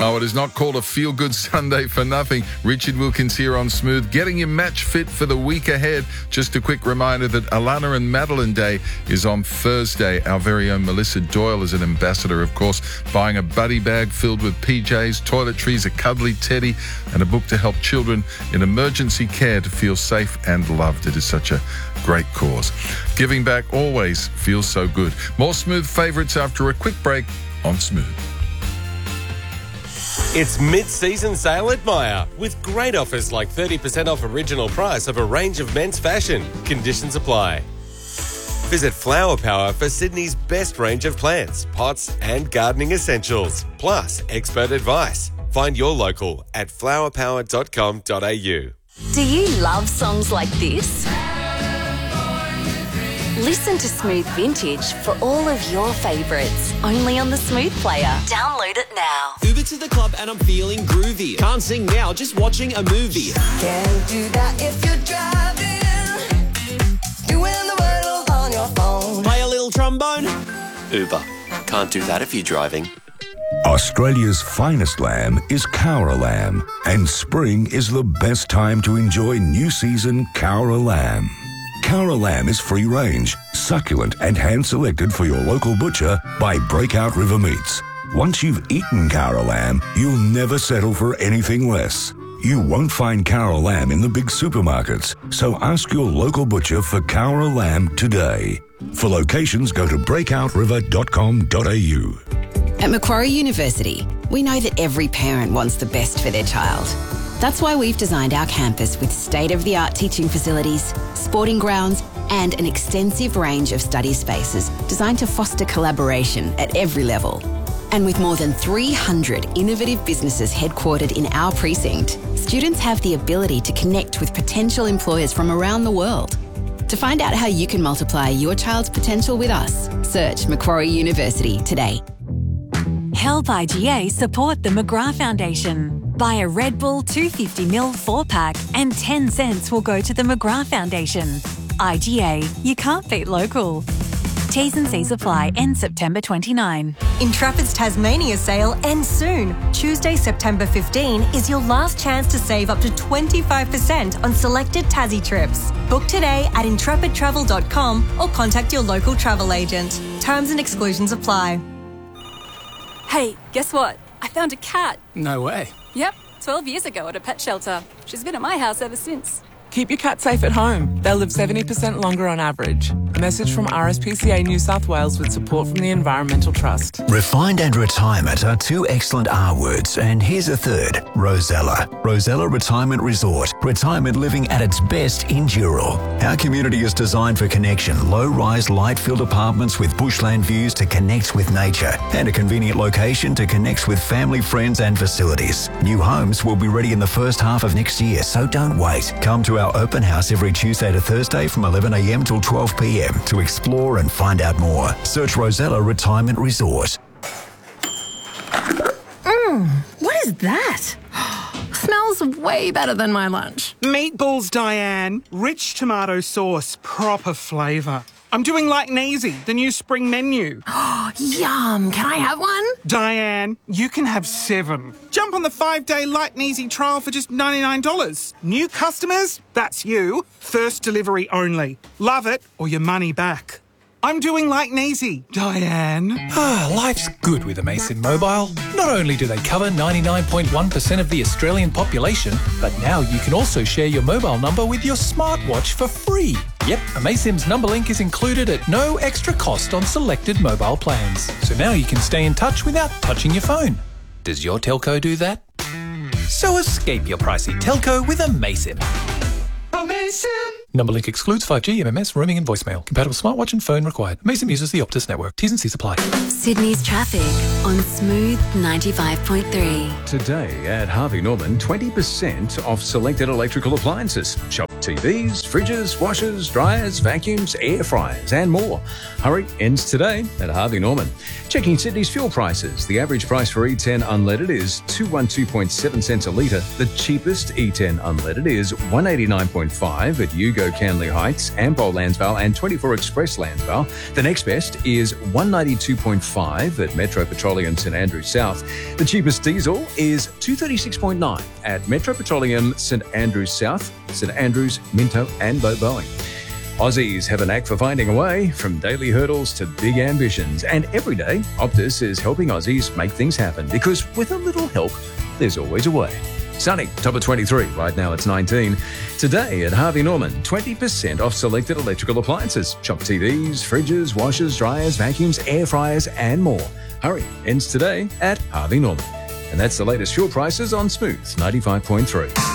Oh, it is not called a feel-good Sunday for nothing. Richard Wilkins here on Smooth, getting you match fit for the week ahead. Just a quick reminder that Alana and Madeline Day is on Thursday. Our very own Melissa Doyle is an ambassador, of course, buying a buddy bag filled with PJs, toiletries, a cuddly teddy, and a book to help children in emergency care to feel safe and loved. It is such a great cause. Giving back always feels so good. More Smooth favourites after a quick break on Smooth. It's mid-season sale at Myer with great offers like 30% off original price of a range of men's fashion. Conditions apply. Visit Flower Power for Sydney's best range of plants, pots and gardening essentials, plus expert advice. Find your local at flowerpower.com.au. Do you love songs like this? Listen to Smooth Vintage for all of your favourites, only on the Smooth Player. Download it now. Uber to the club and I'm feeling groovy. Can't sing now, just watching a movie. Can't do that if you're driving. Doing the word on your phone. Play a little trombone. Uber. Can't do that if you're driving. Australia's finest lamb is Cowra lamb, and spring is the best time to enjoy new season Cowra lamb. Cowra lamb is free-range, succulent and hand-selected for your local butcher by Breakout River Meats. Once you've eaten Cowra lamb, you'll never settle for anything less. You won't find Cowra lamb in the big supermarkets, so ask your local butcher for Cowra lamb today. For locations, go to breakountriver.com.au. At Macquarie University, we know that every parent wants the best for their child. That's why we've designed our campus with state-of-the-art teaching facilities, sporting grounds, and an extensive range of study spaces designed to foster collaboration at every level. And with more than 300 innovative businesses headquartered in our precinct, students have the ability to connect with potential employers from around the world. To find out how you can multiply your child's potential with us, search Macquarie University today. Help IGA support the McGrath Foundation. Buy a Red Bull 250ml 4-pack and 10 cents will go to the McGrath Foundation. IGA, you can't beat local. T's and C's apply. End September 29. Intrepid's Tasmania sale ends soon. Tuesday, September 15 is your last chance to save up to 25% on selected Tassie trips. Book today at intrepidtravel.com or contact your local travel agent. Terms and exclusions apply. Hey, guess what? I found a cat. No way. Yep, 12 years ago at a pet shelter. She's been at my house ever since. Keep your cat safe at home. They'll live 70% longer on average. A message from RSPCA New South Wales with support from the Environmental Trust. Refined and retirement are two excellent R words, and here's a third, Rosella. Rosella Retirement Resort. Retirement living at its best in Dural. Our community is designed for connection. Low-rise, light-filled apartments with bushland views to connect with nature, and a convenient location to connect with family, friends and facilities. New homes will be ready in the first half of next year, so don't wait. Come to our open house every Tuesday to Thursday from 11 a.m. till 12 p.m. to explore and find out more. Search Rosella Retirement Resort. What is that? Smells way better than my lunch. Meatballs, Diane. Rich tomato sauce, proper flavour. I'm doing like Neasy, the new spring menu. Yum. Can I have one? Diane, you can have 7. Jump on the 5-day Light and Easy trial for just $99. New customers? That's you. First delivery only. Love it or your money back. I'm doing like Neasy, Diane. Life's good with Amazon Mobile. Not only do they cover 99.1% of the Australian population, but now you can also share your mobile number with your smartwatch for free. Yep, Amazon's number link is included at no extra cost on selected mobile plans. So now you can stay in touch without touching your phone. Does your telco do that? So escape your pricey telco with Amazon. Amazing. Number link excludes 5G, MMS, roaming and voicemail. Compatible smartwatch and phone required. Amazon uses the Optus network. T's and C's apply. Sydney's traffic on Smooth 95.3. Today at Harvey Norman, 20% off selected electrical appliances. Shop TVs, fridges, washers, dryers, vacuums, air fryers and more. Hurry, ends today at Harvey Norman. Checking Sydney's fuel prices. The average price for E10 unleaded is 212.7 cents a litre. The cheapest E10 unleaded is 189.5 at Yugo Bendigo Canley Heights, Ampol Lansvale and 24 Express Lansvale. The next best is 192.5 at Metro Petroleum St Andrews South. The cheapest diesel is 236.9 at Metro Petroleum St Andrews South, St Andrews, Minto and Boboing. Aussies have a knack for finding a way, from daily hurdles to big ambitions. And every day, Optus is helping Aussies make things happen, because with a little help, there's always a way. Sunny, top of 23. Right now it's 19. Today at Harvey Norman, 20% off selected electrical appliances. Shop TVs, fridges, washers, dryers, vacuums, air fryers and more. Hurry, ends today at Harvey Norman. And that's the latest fuel prices on Smooth 95.3.